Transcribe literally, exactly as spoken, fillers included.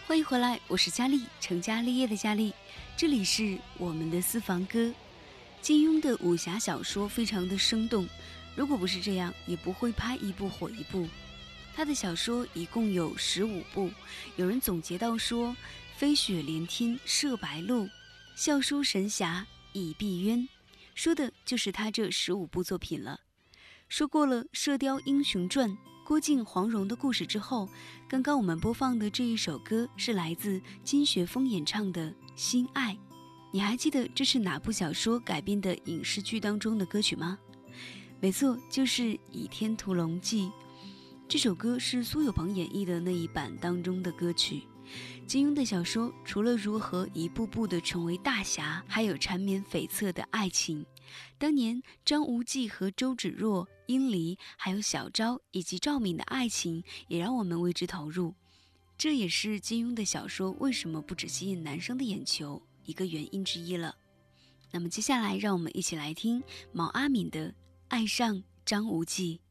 欢迎回来，我是佳丽，成家立业的佳丽，这里是我们的私房歌。金庸的武侠小说非常的生动，如果不是这样，也不会拍一部火一部。他的小说一共有十五部，有人总结到说：飞雪连天射白鹿，笑书神侠倚碧鸳，说的就是他这十五部作品了。说过了《射雕英雄传》郭靖黄蓉的故事之后，刚刚我们播放的这一首歌是来自金学峰演唱的《心爱》。你还记得这是哪部小说改编的影视剧当中的歌曲吗？没错，就是《倚天屠龙记》。这首歌是苏有朋演绎的那一版当中的歌曲。金庸的小说除了如何一步步的成为大侠，还有缠绵悱恻的爱情。当年张无忌和周芷若、殷离还有小昭以及赵敏的爱情也让我们为之投入，这也是金庸的小说为什么不只吸引男生的眼球一个原因之一了。那么接下来让我们一起来听毛阿敏的《爱上张无忌》。